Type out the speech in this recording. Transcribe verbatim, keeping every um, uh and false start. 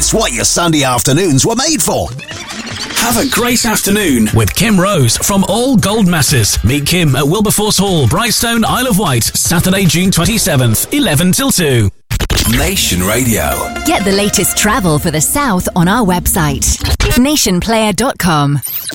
It's what your Sunday afternoons were made for. Have a great afternoon with Kim Rose from All Gold Masses. Meet Kim at Wilberforce Hall, Brightstone, Isle of Wight, Saturday, June twenty-seventh, eleven till two. Nation Radio. Get the latest travel for the South on our website, nation player dot com.